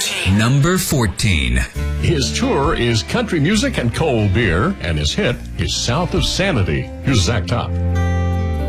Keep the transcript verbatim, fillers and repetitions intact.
fourteen. Number fourteen. His tour is country music and cold beer, and his hit is South of Sanity. Here's Zach Top.